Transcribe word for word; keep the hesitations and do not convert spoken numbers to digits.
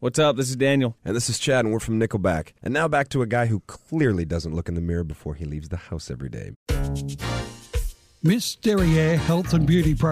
What's up? This is Daniel. And this is Chad, and we're from Nickelback. And now back to a guy who clearly doesn't look in the mirror before he leaves the house every day. Miss Derriere Health and Beauty Products.